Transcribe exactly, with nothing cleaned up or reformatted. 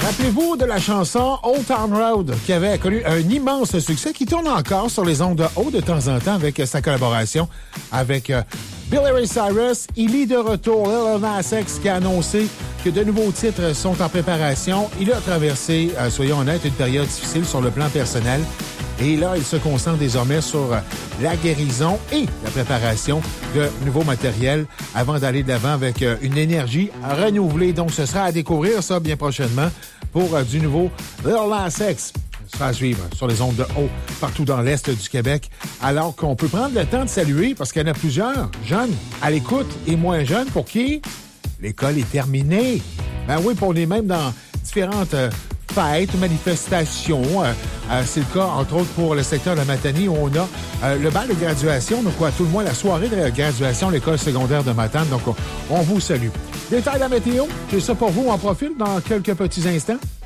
Rappelez-vous de la chanson Old Town Road qui avait connu un immense succès qui tourne encore sur les ondes de haut de temps en temps avec sa collaboration avec euh, Billy Ray Cyrus. Il est de retour. Lil Nas X qui a annoncé que de nouveaux titres sont en préparation. Il a traversé, euh, soyons honnêtes, une période difficile sur le plan personnel. Et là, il se concentre désormais sur la guérison et la préparation de nouveaux matériels avant d'aller de l'avant avec une énergie renouvelée. Donc, ce sera à découvrir ça bien prochainement pour du nouveau Lil Nas X. Ce sera à suivre sur les ondes de haut partout dans l'Est du Québec. Alors qu'on peut prendre le temps de saluer parce qu'il y en a plusieurs jeunes à l'écoute et moins jeunes pour qui l'école est terminée. Ben oui, pour les mêmes dans différentes euh, fêtes, manifestations. Euh, euh, c'est le cas, entre autres, pour le secteur de Matane où on a euh, le bal de graduation, donc quoi, tout le moins la soirée de graduation de l'école secondaire de Matane. Donc, on, on vous salue. Détail de la météo, j'ai ça pour vous en profil dans quelques petits instants.